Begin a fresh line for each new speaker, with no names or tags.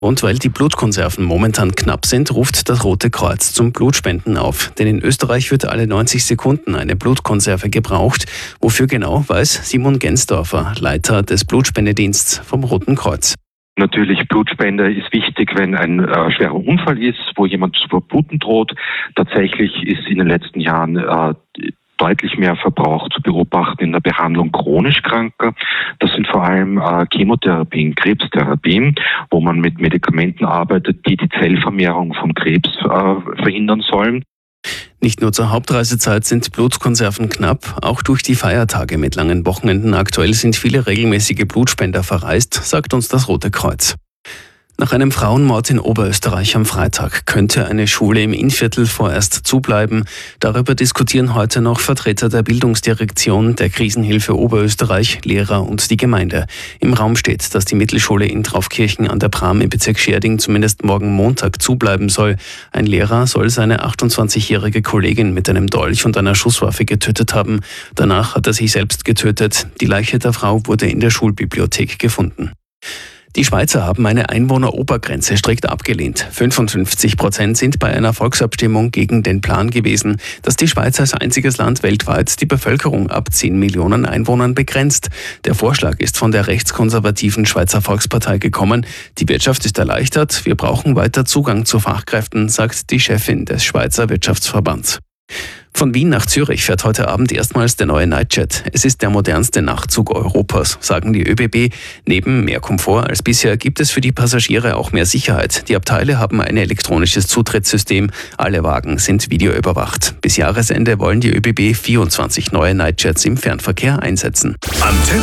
Und weil die Blutkonserven momentan knapp sind, ruft das Rote Kreuz zum Blutspenden auf. Denn in Österreich wird alle 90 Sekunden eine Blutkonserve gebraucht. Wofür genau, weiß Simon Gensdorfer, Leiter des Blutspendedienstes vom Roten Kreuz.
Natürlich, Blutspende ist wichtig, wenn ein schwerer Unfall ist, wo jemand zu verbluten droht. Tatsächlich ist in den letzten Jahren deutlich mehr Verbrauch zu beobachten in der Behandlung chronisch Kranker. Das sind vor allem Chemotherapien, Krebstherapien, wo man mit Medikamenten arbeitet, die die Zellvermehrung von Krebs verhindern sollen.
Nicht nur zur Hauptreisezeit sind Blutkonserven knapp, auch durch die Feiertage mit langen Wochenenden aktuell sind viele regelmäßige Blutspender verreist, sagt uns das Rote Kreuz. Nach einem Frauenmord in Oberösterreich am Freitag könnte eine Schule im Innviertel vorerst zubleiben. Darüber diskutieren heute noch Vertreter der Bildungsdirektion, der Krisenhilfe Oberösterreich, Lehrer und die Gemeinde. Im Raum steht, dass die Mittelschule in Traufkirchen an der Pram im Bezirk Schärding zumindest morgen Montag zubleiben soll. Ein Lehrer soll seine 28-jährige Kollegin mit einem Dolch und einer Schusswaffe getötet haben. Danach hat er sich selbst getötet. Die Leiche der Frau wurde in der Schulbibliothek gefunden. Die Schweizer haben eine Einwohnerobergrenze strikt abgelehnt. 55% sind bei einer Volksabstimmung gegen den Plan gewesen, dass die Schweiz als einziges Land weltweit die Bevölkerung ab 10 Millionen Einwohnern begrenzt. Der Vorschlag ist von der rechtskonservativen Schweizer Volkspartei gekommen. Die Wirtschaft ist erleichtert, wir brauchen weiter Zugang zu Fachkräften, sagt die Chefin des Schweizer Wirtschaftsverbands. Von Wien nach Zürich fährt heute Abend erstmals der neue Nightjet. Es ist der modernste Nachtzug Europas, sagen die ÖBB. Neben mehr Komfort als bisher gibt es für die Passagiere auch mehr Sicherheit. Die Abteile haben ein elektronisches Zutrittssystem. Alle Wagen sind videoüberwacht. Bis Jahresende wollen die ÖBB 24 neue Nightjets im Fernverkehr einsetzen.